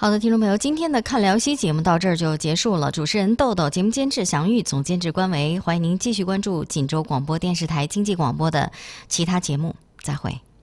好的，听众朋友，今天的看辽西节目到这儿就结束了。主持人豆豆，节目监制祥玉，总监制关维。欢迎您继续关注锦州广播电视台经济广播的其他节目。再会。